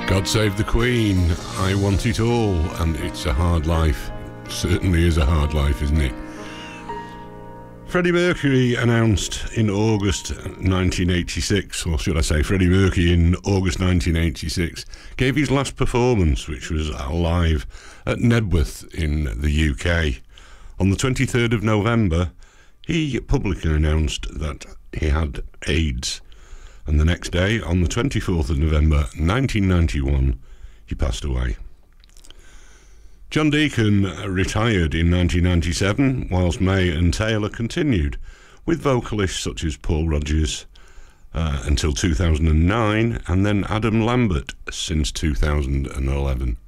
God Save the Queen, I Want It All, and it's a hard life. Certainly is a hard life, isn't it? Freddie Mercury announced in August 1986, or should I say Freddie Mercury in August 1986, gave his last performance, which was live at Knebworth in the UK. On the 23rd of November, he publicly announced that he had AIDS. And the next day, on the 24th of November 1991, he passed away. John Deacon retired in 1997, whilst May and Taylor continued, with vocalists such as Paul Rodgers until 2009, and then Adam Lambert since 2011.